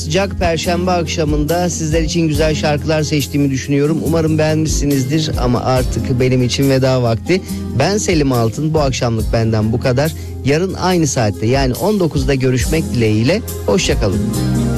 Sıcak Perşembe akşamında sizler için güzel şarkılar seçtiğimi düşünüyorum. Umarım beğenmişsinizdir ama artık benim için veda vakti. Ben Selim Altın, bu akşamlık benden bu kadar. Yarın aynı saatte yani 19'da görüşmek dileğiyle. Hoşça kalın.